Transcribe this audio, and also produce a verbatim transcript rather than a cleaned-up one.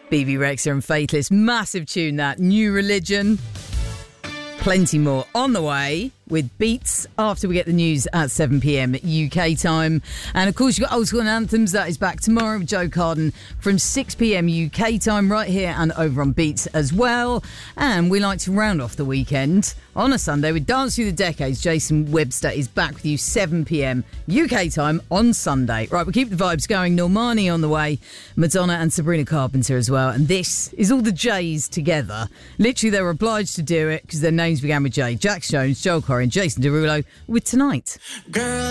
B B Rexha and Faithless. Massive tune, that. New Religion. Plenty more on the way with Beats after we get the news at seven p.m. U K time. And of course, you've got Old School Anthems. That is back tomorrow with Joe Carden from six p.m. U K time right here and over on Beats as well. And we like to round off the weekend on a Sunday with Dance Through the Decades. Jason Webster is back with you seven p.m. U K time on Sunday. Right, we'll keep the vibes going. Normani on the way, Madonna and Sabrina Carpenter as well. And this is all the J's together. Literally, they were obliged to do it because their names began with J. Jax Jones, Joel Corey and Jason Derulo with Tonight. Girl,